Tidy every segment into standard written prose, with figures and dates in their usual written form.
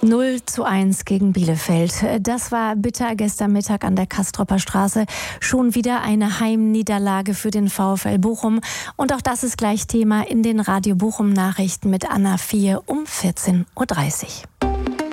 0:1 gegen Bielefeld. Das war bitter gestern Mittag an der Castropper Straße. Schon wieder eine Heimniederlage für den VfL Bochum. Und auch das ist gleich Thema in den Radio Bochum Nachrichten mit Anna 4 um 14:30 Uhr.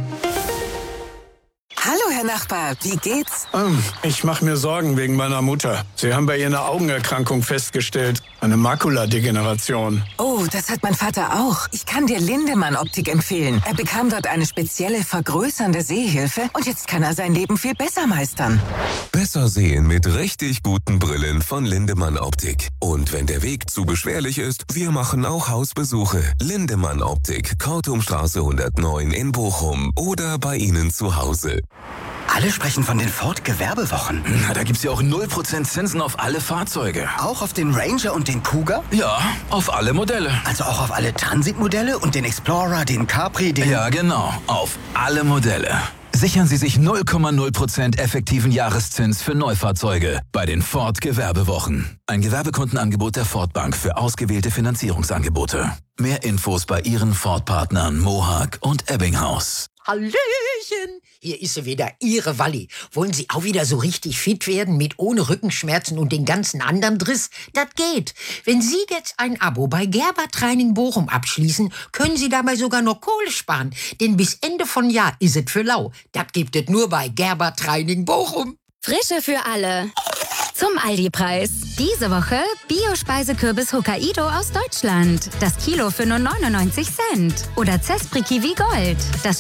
Hallo, Herr Nachbar, wie geht's? Ich mache mir Sorgen wegen meiner Mutter. Sie haben bei ihr eine Augenerkrankung festgestellt. Eine Makuladegeneration. Oh, das hat mein Vater auch. Ich kann dir Lindemann Optik empfehlen. Er bekam dort eine spezielle vergrößernde Sehhilfe und jetzt kann er sein Leben viel besser meistern. Besser sehen mit richtig guten Brillen von Lindemann Optik. Und wenn der Weg zu beschwerlich ist, wir machen auch Hausbesuche. Lindemann Optik, Kortumstraße 109 in Bochum oder bei Ihnen zu Hause. Alle sprechen von den Ford-Gewerbewochen. Na, da gibt's ja auch 0% Zinsen auf alle Fahrzeuge. Auch auf den Ranger und den Cougar? Ja, auf alle Modelle. Also auch auf alle Transit-Modelle und den Explorer, den Capri, den... Ja, genau, auf alle Modelle. Sichern Sie sich 0,0% effektiven Jahreszins für Neufahrzeuge bei den Ford-Gewerbewochen. Ein Gewerbekundenangebot der Ford Bank für ausgewählte Finanzierungsangebote. Mehr Infos bei Ihren Ford-Partnern Mohawk und Ebbinghaus. Hallöchen! Hier ist sie wieder, Ihre Walli. Wollen Sie auch wieder so richtig fit werden mit ohne Rückenschmerzen und den ganzen anderen Driss? Das geht. Wenn Sie jetzt ein Abo bei Gerber Training Bochum abschließen, können Sie dabei sogar noch Kohle sparen. Denn bis Ende von Jahr ist es für lau. Das gibt es nur bei Gerber Training Bochum. Frische für alle. Zum Aldi-Preis. Diese Woche Bio-Speisekürbis Hokkaido aus Deutschland. Das Kilo für nur 99 Cent. Oder Zespri Kiwi Gold. Das